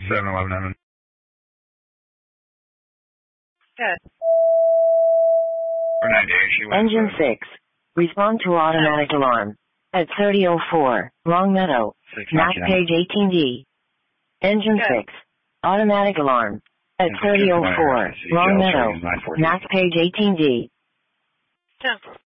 711. Good. For 9 days, she went. Engine 6. Respond to automatic alarm. At 3004, Long Meadow. Mac page 18D. Engine 6. Automatic alarm. At 3004, Long Meadow. Mac page 18D. 10.